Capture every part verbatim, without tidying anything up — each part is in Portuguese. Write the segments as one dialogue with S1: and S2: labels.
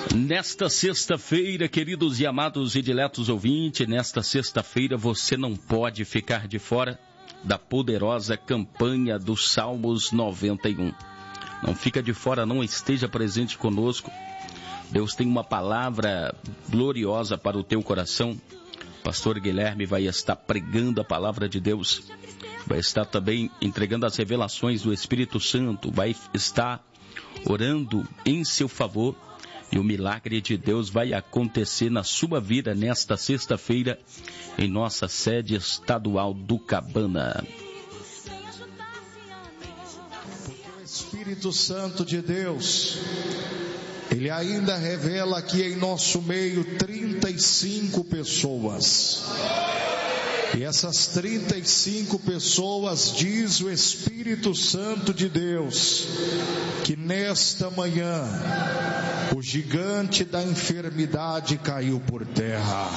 S1: Nesta sexta-feira, queridos e amados e diletos ouvintes, nesta sexta-feira você não pode ficar de fora da poderosa campanha dos Salmos noventa e um. Não fica de fora, não, esteja presente conosco. Deus tem uma palavra gloriosa para o teu coração. Pastor Guilherme vai estar pregando a palavra de Deus, vai estar também entregando as revelações do Espírito Santo, vai estar orando em seu favor. E o milagre de Deus vai acontecer na sua vida nesta sexta-feira, em nossa sede estadual do Cabana.
S2: Porque o Espírito Santo de Deus, Ele ainda revela aqui em nosso meio trinta e cinco pessoas. E essas trinta e cinco pessoas, diz o Espírito Santo de Deus, que nesta manhã o gigante da enfermidade caiu por terra.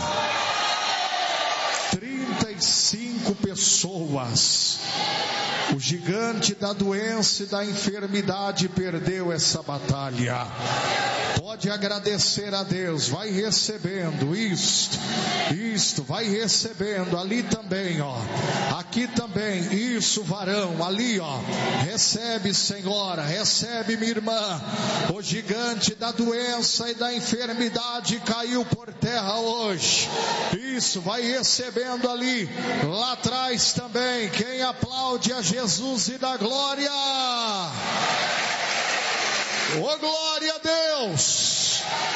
S2: trinta e cinco pessoas. O gigante da doença e da enfermidade perdeu essa batalha. Pode agradecer a Deus, vai recebendo isto, isto, vai recebendo, ali também, ó, aqui também, isso, varão, ali, ó, recebe, senhora, recebe, minha irmã. O gigante da doença e da enfermidade caiu por terra hoje. Isso, vai recebendo ali, lá atrás também. Quem aplaude a Jesus e dá glória? Ô, glória a Deus!